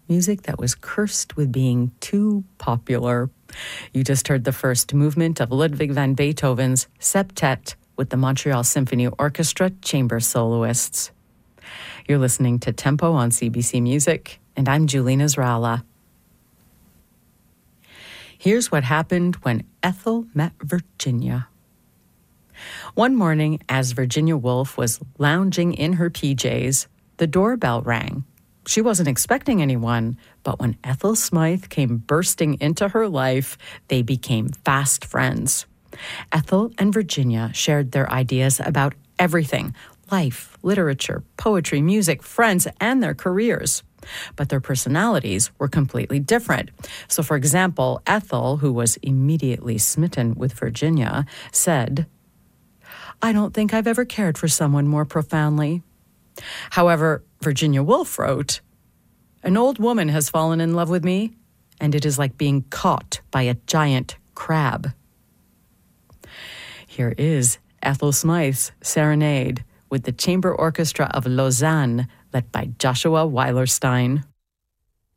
music that was cursed with being too popular. You just heard the first movement of Ludwig van Beethoven's Septet with the Montreal Symphony Orchestra chamber soloists. You're listening to Tempo on CBC Music, and I'm Julene Israela. Here's what happened when Ethel met Virginia. One morning, as Virginia Woolf was lounging in her PJs, the doorbell rang. She wasn't expecting anyone, but when Ethel Smythe came bursting into her life, they became fast friends. Ethel and Virginia shared their ideas about everything: life, literature, poetry, music, friends, and their careers. But their personalities were completely different. So, for example, Ethel, who was immediately smitten with Virginia, said, "I don't think I've ever cared for someone more profoundly." However, Virginia Woolf wrote, "An old woman has fallen in love with me, and it is like being caught by a giant crab." Here is Ethel Smythe's Serenade with the Chamber Orchestra of Lausanne, led by Joshua Weilerstein.